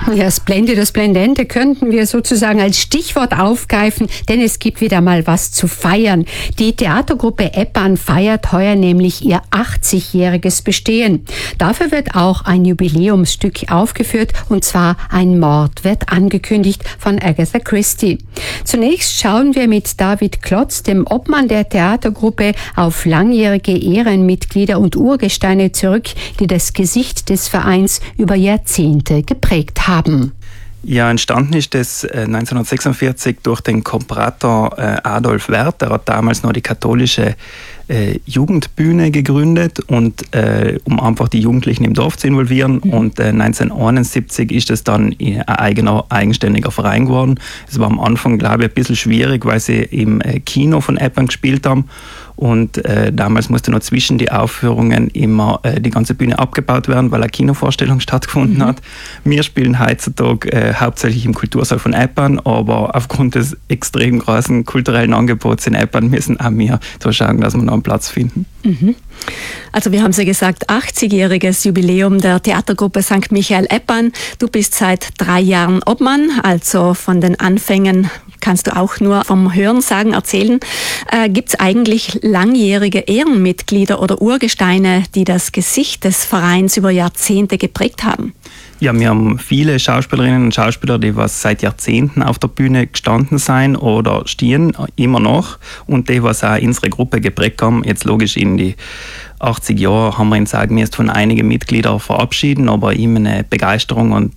Ja, Splendide, Splendente könnten wir sozusagen als Stichwort aufgreifen, denn es gibt wieder mal was zu feiern. Die Theatergruppe Eppan feiert heuer nämlich ihr 80-jähriges Bestehen. Dafür wird auch ein Jubiläumsstück aufgeführt, und zwar Ein Mord wird angekündigt von Agatha Christie. Zunächst schauen wir mit David Klotz, dem Obmann der Theatergruppe, auf langjährige Ehrenmitglieder und Urgesteine zurück, die das Gesicht des Vereins über Jahrzehnte geprägt haben. Ja, entstanden ist das 1946 durch den Komparator Adolf Werth. Der hat damals noch die katholische Jugendbühne gegründet, und um einfach die Jugendlichen im Dorf zu involvieren. Und 1971 ist es dann ein eigenständiger Verein geworden. Es war am Anfang, glaube ich, ein bisschen schwierig, weil sie im Kino von Eppan gespielt haben. Und damals musste noch zwischen die Aufführungen immer die ganze Bühne abgebaut werden, weil eine Kinovorstellung stattgefunden hat. Wir spielen heutzutage hauptsächlich im Kultursaal von Eppan, aber aufgrund des extrem großen kulturellen Angebots in Eppan müssen auch wir da schauen, dass wir noch einen Platz finden. Also wir haben es ja gesagt, 80-jähriges Jubiläum der Theatergruppe St. Michael Eppan. Du bist seit 3 Jahren Obmann, also von den Anfängen kannst du auch nur vom Hörensagen erzählen. Gibt es eigentlich langjährige Ehrenmitglieder oder Urgesteine, die das Gesicht des Vereins über Jahrzehnte geprägt haben? Ja, wir haben viele Schauspielerinnen und Schauspieler, die was seit Jahrzehnten auf der Bühne gestanden sind oder stehen, immer noch. Und die, was auch unsere Gruppe geprägt haben, jetzt logisch in die 80 Jahre haben wir uns sagen, wir müssen von einigen Mitgliedern verabschieden, aber immer eine Begeisterung und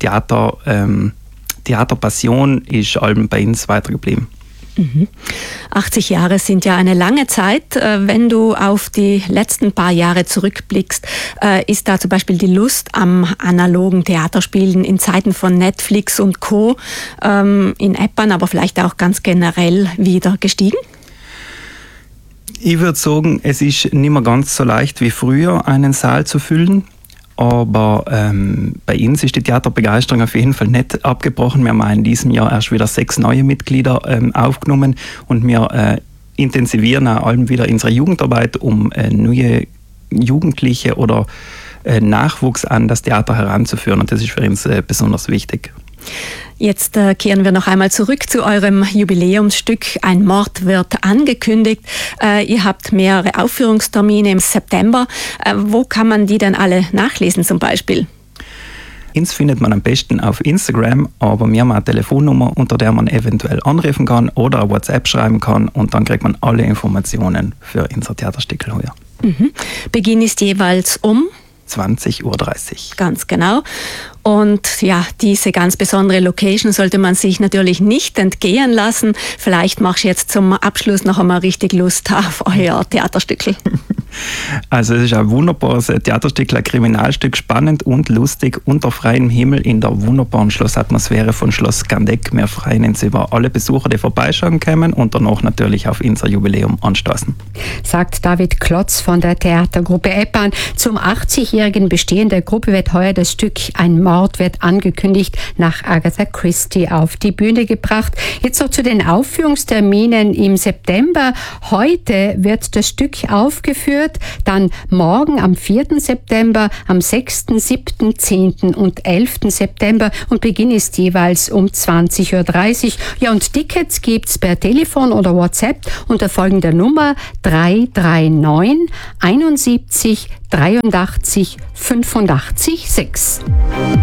Theaterpassion ist allem bei uns weitergeblieben. 80 Jahre sind ja eine lange Zeit. Wenn du auf die letzten paar Jahre zurückblickst, ist da zum Beispiel die Lust am analogen Theaterspielen in Zeiten von Netflix und Co. In Eppan, aber vielleicht auch ganz generell wieder gestiegen? Ich würde sagen, es ist nicht mehr ganz so leicht wie früher, einen Saal zu füllen. Aber bei uns ist die Theaterbegeisterung auf jeden Fall nicht abgebrochen. Wir haben in diesem Jahr erst wieder 6 neue Mitglieder aufgenommen, und wir intensivieren auch allem wieder unsere Jugendarbeit, um neue Jugendliche oder Nachwuchs an das Theater heranzuführen. Und das ist für uns besonders wichtig. Jetzt kehren wir noch einmal zurück zu eurem Jubiläumsstück. Ein Mord wird angekündigt. Ihr habt mehrere Aufführungstermine im September. Wo kann man die denn alle nachlesen zum Beispiel? Uns findet man am besten auf Instagram, aber wir haben eine Telefonnummer, unter der man eventuell anrufen kann oder eine WhatsApp schreiben kann, und dann kriegt man alle Informationen für unser Theaterstück heuer. Beginn ist jeweils um 20:30 Uhr. Ganz genau. Und ja, diese ganz besondere Location sollte man sich natürlich nicht entgehen lassen. Vielleicht machst du jetzt zum Abschluss noch einmal richtig Lust auf euer Theaterstückel. Also es ist ein wunderbares Theaterstück, ein Kriminalstück, spannend und lustig, unter freiem Himmel in der wunderbaren Schlossatmosphäre von Schloss Gandeck. Wir freuen uns über alle Besucher, die vorbeischauen kommen, und danach natürlich auf unser Jubiläum anstoßen. Sagt David Klotz von der Theatergruppe Eppan. Zum 80-jährigen Bestehen der Gruppe wird heuer das Stück Ein Mord wird angekündigt nach Agatha Christie auf die Bühne gebracht. Jetzt noch zu den Aufführungsterminen im September. Heute wird das Stück aufgeführt, dann morgen am 4. September, am 6., 7., 10. und 11. September, und Beginn ist jeweils um 20:30 Uhr. Ja, und Tickets gibt's per Telefon oder WhatsApp unter folgender Nummer 339 71 83 85 6.